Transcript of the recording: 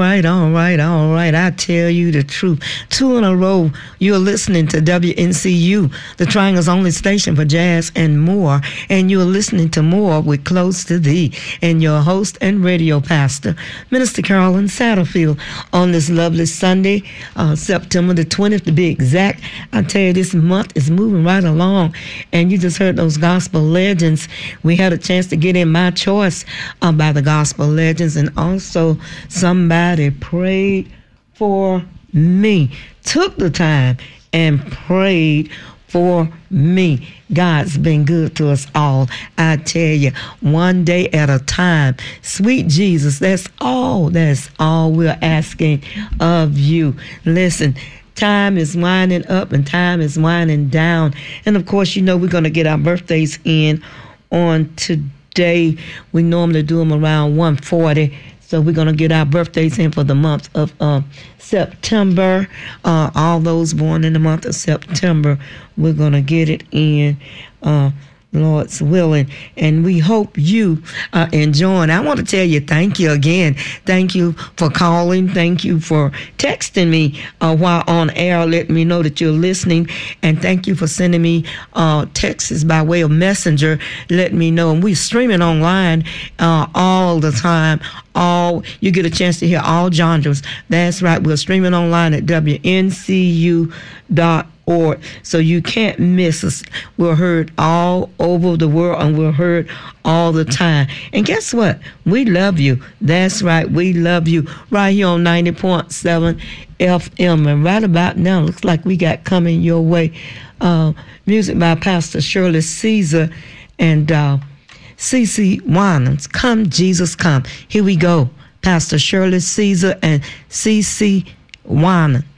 all right. I tell you the truth. 2 in a row, you're listening to WNCU, the Triangle's only station for jazz and more. And you're listening to More with Close to Thee and your host and radio pastor, Minister Carolyn Satterfield, on this lovely Sunday, September the 20th to be exact. I tell you, this month is moving right along. And you just heard those gospel legends. We had a chance to get in My Choice by the gospel legends, and also somebody prayed for me, took the time and prayed for me. God's been good to us all. I tell you, one day at a time. Sweet Jesus, that's all we're asking of you. Listen, time is winding up and time is winding down. And of course, you know we're going to get our birthdays in on today. We normally do them around 1:40. So we're going to get our birthdays in for the month of September. All those born in the month of September, we're going to get it in, Lord's willing. And we hope you are enjoying. I want to tell you thank you again. Thank you for calling. Thank you for texting me while on air, letting me know that you're listening. And thank you for sending me texts by way of messenger, letting me know. And we're streaming online all the time. You get a chance to hear all genres. That's right. We're streaming online at WNCU.org. So you can't miss us. We're heard all over the world, and we're heard all the time. And guess what? We love you. That's right. We love you. Right here on 90.7 FM. And right about now, looks like we got coming your way music by Pastor Shirley Caesar and CeCe Winans. Come, Jesus, come. Here we go. Pastor Shirley Caesar and CeCe Winans.